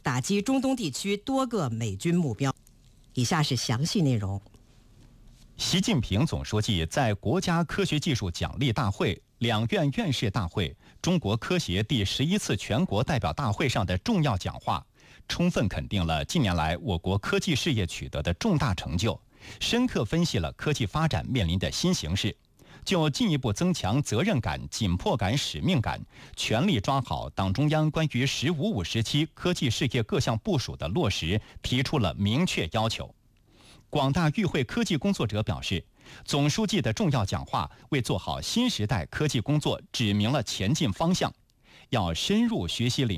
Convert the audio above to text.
打击中东地区多个美军目标。以下是详细内容。 习近平总书记在国家科学技术奖励大会、两院院士大会、中国科协第11次全国代表大会上的重要讲话，充分肯定了近年来我国科技事业取得的重大成就，深刻分析了科技发展面临的新形势，就进一步增强责任感、紧迫感、使命感，全力抓好党中央关于“十五五”时期科技事业各项部署的落实，提出了明确要求。广大与会科技工作者表示，总书记的重要讲话为做好新时代科技工作指明了前进方向，要深入学习领